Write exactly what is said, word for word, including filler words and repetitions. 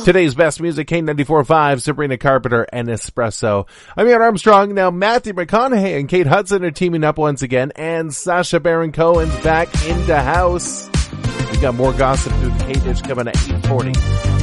Today's best music, K ninety-four point five, Sabrina Carpenter and Espresso. I'm Ian Armstrong. Now Matthew McConaughey and Kate Hudson are teaming up once again, and Sacha Baron Cohen's back into house. We've got more gossip through the K-Dish coming at eight forty.